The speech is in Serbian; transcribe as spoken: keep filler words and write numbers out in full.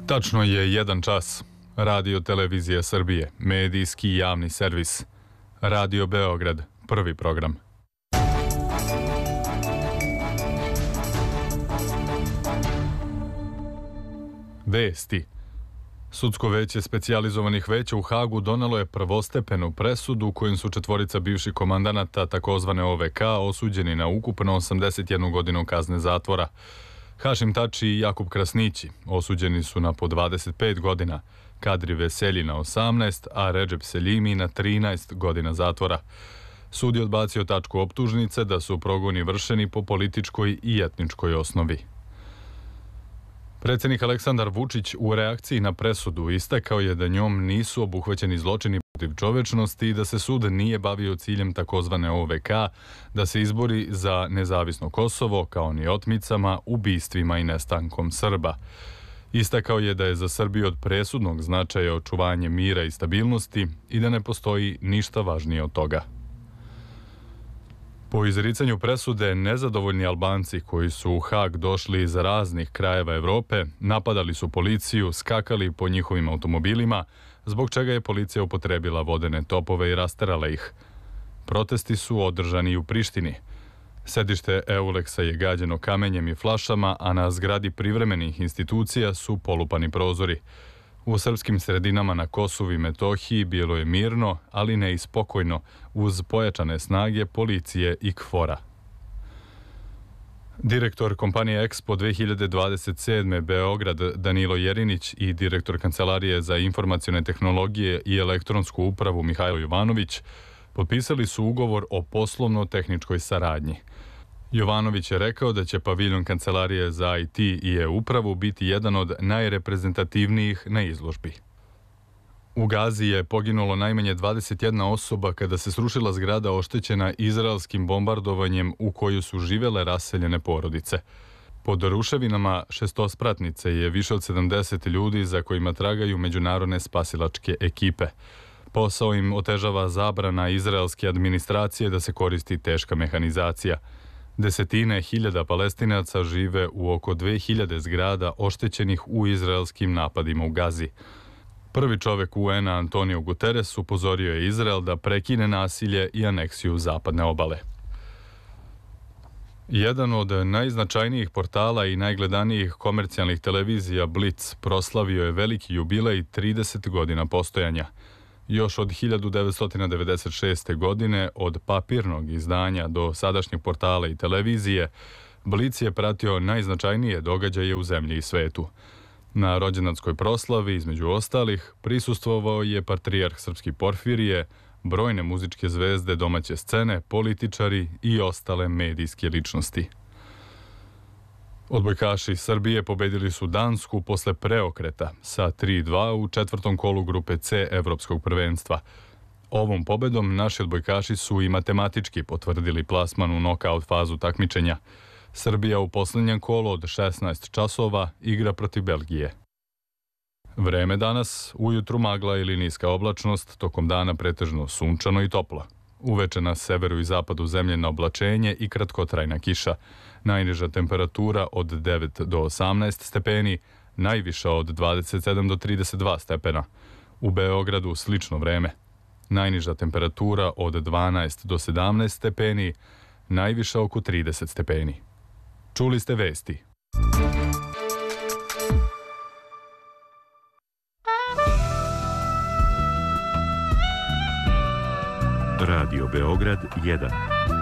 Tačno je jedan čas. Radio Televizija Srbije, medijski javni servis. Radio Beograd, prvi program. Vesti. Sudsko veće specijalizovanih veća u Hagu donelo je prvostepenu presudu kojim su četvorica bivših komandanata takozvane O V K osuđeni na ukupno osamdeset jednu godinu kazne zatvora. Hašim Tači i Jakub Krasnići osuđeni su na po dvadeset pet godina, Kadri Veselji na osamnaest, a Redžep Seljimi na trinaest godina zatvora. Sud je odbacio tačku optužnice da su progoni vršeni po političkoj i etničkoj osnovi. Predsjednik Aleksandar Vučić u reakciji na presudu istakao je da njom nisu obuhvaćeni zločini protiv čovečnosti i da se sud nije bavio ciljem takozvane O V K, da se izbori za nezavisno Kosovo, kao ni otmicama, ubistvima i nestankom Srba. Istakao je da je za Srbiju od presudnog značaja očuvanje mira i stabilnosti i da ne postoji ništa važnije od toga. Po izricanju presude, nezadovoljni Albanci koji su u Hag došli iz raznih krajeva Evrope, napadali su policiju, skakali po njihovim automobilima, zbog čega je policija upotrebila vodene topove i rasterala ih. Protesti su održani u Prištini. Sedište Euleksa je gađeno kamenjem i flašama, a na zgradi privremenih institucija su polupani prozori. U srpskim sredinama na Kosovu i Metohiji bilo je mirno, ali ne i spokojno, uz pojačane snage policije i KFOR-a. Direktor kompanije Expo dve hiljade dvadeset sedme Beograd Danilo Jerinić i direktor Kancelarije za informacione tehnologije i elektronsku upravu Mihajlo Jovanović potpisali su ugovor o poslovno-tehničkoj saradnji. Jovanović je rekao da će paviljon Kancelarije za I T i e-upravu biti jedan od najreprezentativnijih na izložbi. U Gazi je poginulo najmanje dvadeset jedna osoba kada se srušila zgrada oštećena izraelskim bombardovanjem u koju su živele raseljene porodice. Pod ruševinama šestospratnice je više od sedamdeset ljudi za kojima tragaju međunarodne spasilačke ekipe. Posao im otežava zabrana izraelske administracije da se koristi teška mehanizacija. Desetine hiljada Palestinaca žive u oko dve hiljade zgrada oštećenih u izraelskim napadima u Gazi. Prvi čovek U N-a Antonio Guterres upozorio je Izrael da prekine nasilje i aneksiju zapadne obale. Jedan od najznačajnijih portala i najgledanijih komercijalnih televizija Blitz proslavio je veliki jubilej trideset godina postojanja. Još od hiljadu devetsto devedeset šeste. godine, od papirnog izdanja do sadašnjeg portala i televizije, Blitz je pratio najznačajnije događaje u zemlji i svetu. Na rođendanskoj proslavi, između ostalih, prisustvovao je patrijarh srpski Porfirije, brojne muzičke zvezde domaće scene, političari i ostale medijske ličnosti. Odbojkaši Srbije pobedili su Dansku posle preokreta sa tri dva u četvrtom kolu grupe C Evropskog prvenstva. Ovom pobedom naši odbojkaši su i matematički potvrdili plasman u nokaut fazu takmičenja. Srbija u posljednjem kolu od šesnaest časova igra protiv Belgije. Vreme danas, ujutru magla ili niska oblačnost, tokom dana pretežno sunčano i toplo. Uveče na severu i zapadu zemljeno oblačenje i kratkotrajna kiša. Najniža temperatura od devet do osamnaest stepeni, najviša od dvadeset sedam do trideset dva stepena. U Beogradu slično vreme. Najniža temperatura od dvanaest do sedamnaest stepeni, najviša oko trideset stepeni. Čuli ste vesti. Radio Beograd jedan.